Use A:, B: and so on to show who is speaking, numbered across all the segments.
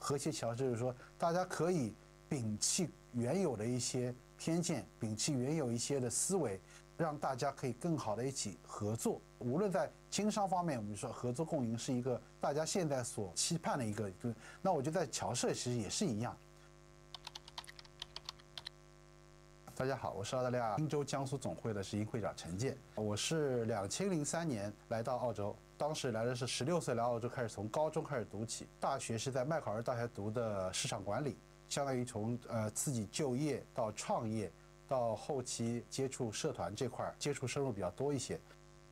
A: 和谐桥就是说，大家可以摒弃原有的一些偏见，摒弃原有一些的思维，让大家可以更好的一起合作。无论在经商方面，我们说合作共赢是一个大家现在所期盼的一个，那我觉得在侨社其实也是一样。大家好，我是澳大利亚汀州江苏总会的执行会长陈健。我是2003年来到澳洲，当时来的是16岁来澳洲，开始从高中开始读起，大学是在麦考尔大学读的市场管理，相当于从自己就业到创业，到后期接触社团这块接触深入比较多一些。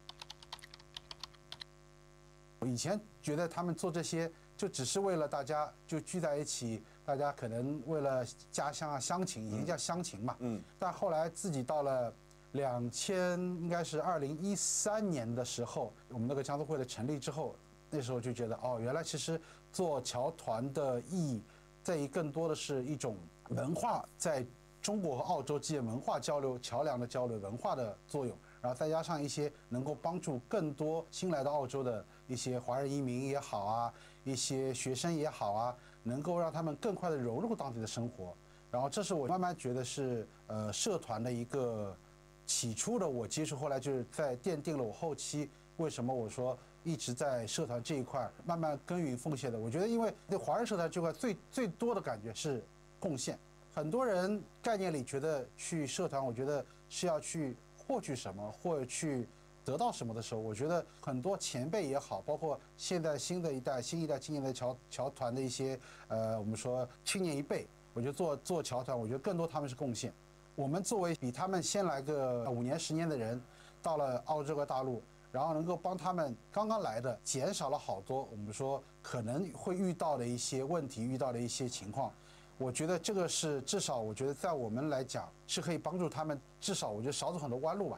A: 我以前觉得他们做这些就只是为了大家就聚在一起，大家可能为了家乡啊乡情，以前叫乡情嘛。但后来自己到了应该是2013年的时候，我们那个江苏会的成立之后，那时候就觉得哦，原来其实做侨团的意义在于更多的是一种文化，在中国和澳洲之间文化交流、桥梁的交流、文化的作用。然后再加上一些能够帮助更多新来到澳洲的一些华人移民也好啊，一些学生也好啊，能够让他们更快的融入当地的生活。然后这是我慢慢觉得是社团的一个起初的我接触，后来就是在奠定了我后期为什么我说一直在社团这一块慢慢耕耘奉献的。我觉得因为对华人社团这块最多的感觉是贡献。很多人概念里觉得去社团，我觉得是要去获取什么或者去得到什么的时候，我觉得很多前辈也好，包括现在新一代今年的侨团的一些我们说青年一辈，我觉得做侨团，我觉得更多他们是贡献。我们作为比他们先来个5年10年的人，到了澳洲和大陆，然后能够帮他们刚刚来的减少了好多我们说可能会遇到的一些问题，遇到的一些情况。我觉得这个是至少，我觉得在我们来讲是可以帮助他们，至少我觉得少走很多弯路吧。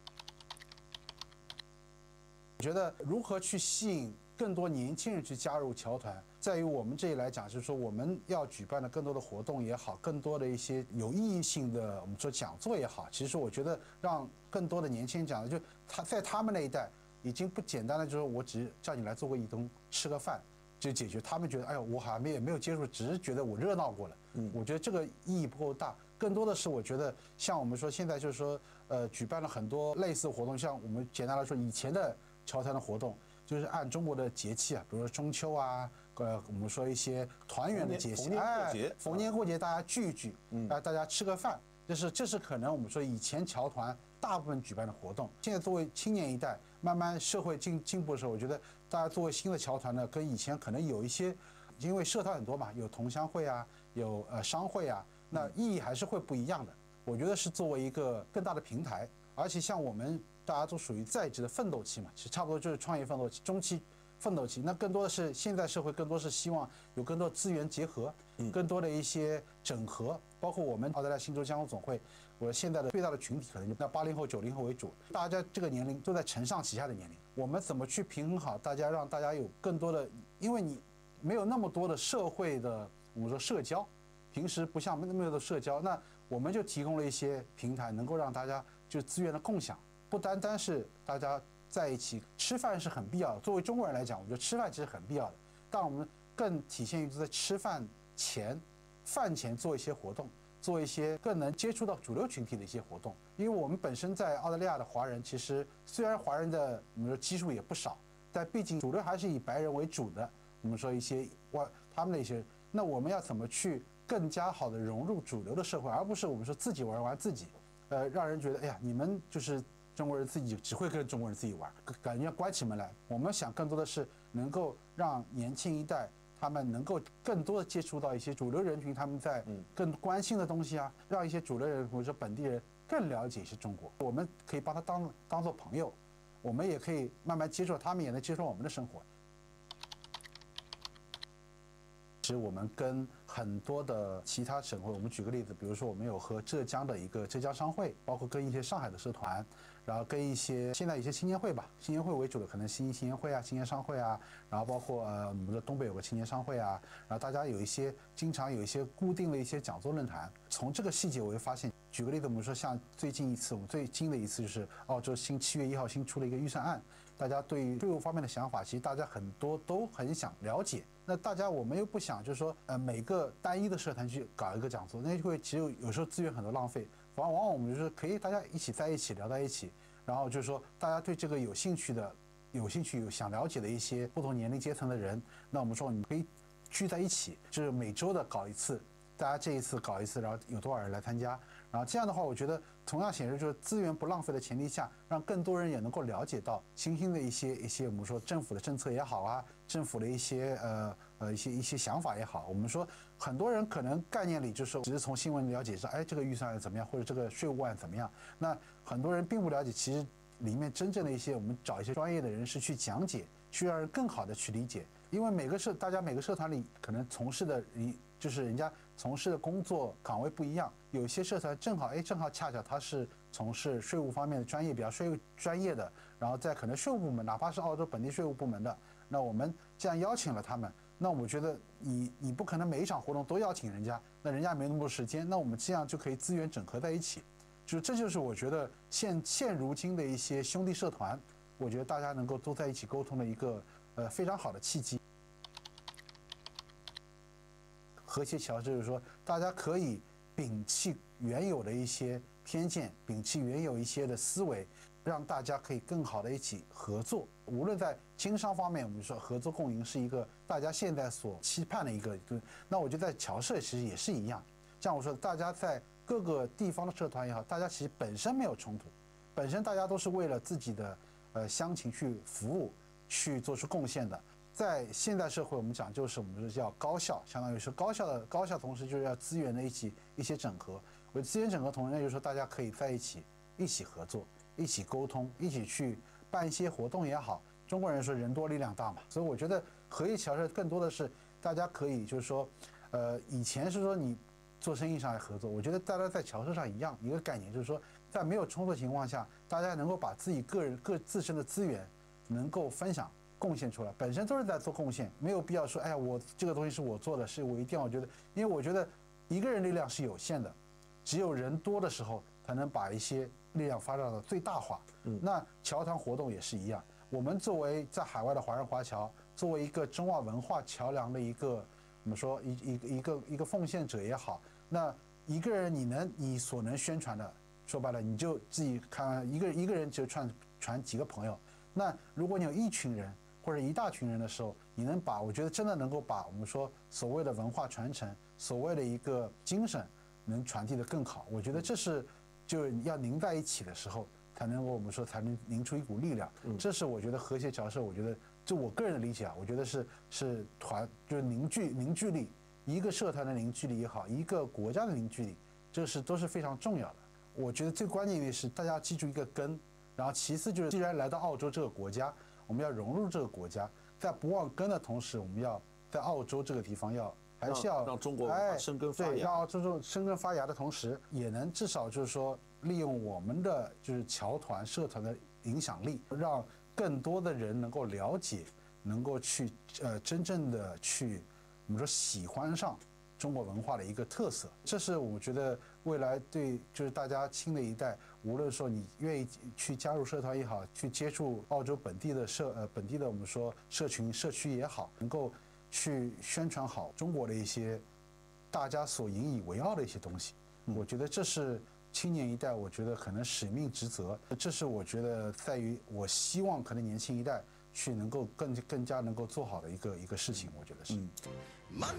A: 我觉得如何去吸引更多年轻人去加入侨团，在于我们这里来讲，就是说我们要举办的更多的活动也好，更多的一些有意义性的我们说讲座也好，其实我觉得让更多的年轻人讲的，就他们那一代已经不简单的就是我只是叫你来做个义工，吃个饭。就解决，他们觉得，哎呦，我好像没有接触，只是觉得我热闹过了。我觉得这个意义不够大，更多的是我觉得，像我们说现在就是说，举办了很多类似的活动，像我们简单来说，以前的侨团的活动，就是按中国的节气啊，比如说中秋啊，我们说一些团圆的节气，逢年过节大家聚一聚，大家吃个饭，这是可能我们说以前侨团大部分举办的活动。现在作为青年一代，慢慢社会进步的时候，我觉得大家作为新的侨团呢，跟以前可能有一些，因为社团很多嘛，有同乡会啊，有商会啊，那意义还是会不一样的。我觉得是作为一个更大的平台，而且像我们大家都属于在职的奋斗期嘛，其实差不多就是创业奋斗期、中期奋斗期。那更多的是现在社会更多是希望有更多资源结合，更多的一些整合，包括我们澳大利亚新州江苏总会，我现在的最大的群体可能就80后、90后为主，大家这个年龄都在承上启下的年龄，我们怎么去平衡好大家，让大家有更多的，因为你没有那么多的社会的我们说社交，平时不像那么多的社交，那我们就提供了一些平台，能够让大家就资源的共享，不单单是大家在一起吃饭是很必要的。作为中国人来讲，我觉得吃饭其实很必要的，但我们更体现于在吃饭前、饭前做一些活动，做一些更能接触到主流群体的一些活动。因为我们本身在澳大利亚的华人，其实虽然华人的我们说基数也不少，但毕竟主流还是以白人为主的。我们说一些他们的一些，那我们要怎么去更加好的融入主流的社会，而不是我们说自己玩自己，让人觉得哎呀，你们就是中国人自己只会跟中国人自己玩，感觉关起门来。我们想更多的是能够让年轻一代他们能够更多的接触到一些主流人群，他们在更关心的东西啊，让一些主流人或者说本地人更了解一些中国。我们可以把他当做朋友，我们也可以慢慢接触，他们也能接受我们的生活。其实我们跟很多的其他省会，我们举个例子，比如说我们有和浙江的一个浙江商会，包括跟一些上海的社团，然后跟一些现在一些青年会吧，青年会为主的可能青年会啊、青年商会啊，然后包括我们的东北有个青年商会啊，然后大家有一些经常有一些固定的一些讲座论坛。从这个细节我会发现，举个例子，我们说像最近的一次就是澳洲7月1号新出了一个预算案， 大家对于税务方面的想法，其实大家很多都很想了解。那大家我们又不想就是说，每个单一的社团去搞一个讲座，那就会其实有时候资源很多浪费。往往我们就是可以大家一起在一起聊在一起，然后就是说大家对这个有兴趣有想了解的一些不同年龄阶层的人，那我们说你们可以聚在一起，就是每周的搞一次，大家这一次搞一次，然后有多少人来参加，然后这样的话，我觉得同样显示就是资源不浪费的前提下，让更多人也能够了解到新兴的一些我们说政府的政策也好啊，政府的一些一些想法也好，我们说很多人可能概念里就是只是从新闻了解说，哎，这个预算案怎么样，或者这个税务案怎么样，那很多人并不了解，其实里面真正的一些我们找一些专业的人士去讲解，去让人更好的去理解，因为大家每个社团里可能从事的就是人家从事的工作岗位不一样，有些社团正好恰巧他是从事税务方面的专业，比较税务专业的，然后在可能税务部门，哪怕是澳洲本地税务部门的，那我们这样邀请了他们，那我觉得你不可能每一场活动都邀请人家，那人家没那么多时间，那我们这样就可以资源整合在一起，这就是我觉得现如今的一些兄弟社团，我觉得大家能够都在一起沟通的一个非常好的契机。和谐桥就是说，大家可以摒弃原有的一些偏见，摒弃原有一些的思维，让大家可以更好的一起合作。无论在经商方面，我们说合作共赢是一个大家现在所期盼的一个。那我觉得在侨社其实也是一样，像我说，大家在各个地方的社团也好，大家其实本身没有冲突，本身大家都是为了自己的乡情去服务，去做出贡献的。在现代社会，我们讲究是我们说叫高效，相当于是高效，同时就是要资源的一些整合。我资源整合同时，就是说大家可以在一起合作，一起沟通，一起去办一些活动也好。中国人说人多力量大嘛，所以我觉得合一桥社更多的是大家可以就是说，以前是说你做生意上来合作，我觉得大家在桥社上一样一个概念，就是说在没有冲突的情况下，大家能够把自己自身的资源能够分享。贡献出来，本身都是在做贡献，没有必要说，哎呀，我这个东西是我做的，是我一定要觉得，因为我觉得一个人力量是有限的，只有人多的时候才能把一些力量发展到最大化。那侨团活动也是一样，我们作为在海外的华人华侨，作为一个中澳文化桥梁的一个，我们说一个奉献者也好，那一个人你所能宣传的，说白了你就自己看一个人就传几个朋友，那如果你有一群人。或者一大群人的时候，你能把我觉得真的能够把我们说所谓的文化传承，所谓的一个精神，能传递得更好。我觉得这是就要拧在一起的时候，才能够我们说才能凝出一股力量。这是我觉得和谐侨社，我觉得就我个人的理解啊，我觉得是就是凝聚力，一个社团的凝聚力也好，一个国家的凝聚力，这都是非常重要的。我觉得最关键的是大家要记住一个根，然后其次就是既然来到澳洲这个国家。我们要融入这个国家，在不忘根的同时，我们要在澳洲这个地方还是要
B: 让中国生根发芽，
A: 对，让澳洲生根发芽的同时，也能至少就是说利用我们的就是侨团社团的影响力，让更多的人能够了解，能够去真正的去我们说喜欢上中国文化的一个特色。这是我觉得未来对就是大家新的一代。无论说你愿意去加入社团也好，去接触澳洲本地的我们说社区也好，能够去宣传好中国的一些大家所引以为傲的一些东西。我觉得这是青年一代，我觉得可能使命职责。这是我觉得在于我希望可能年轻一代去能够更加能够做好的一个事情。我觉得是。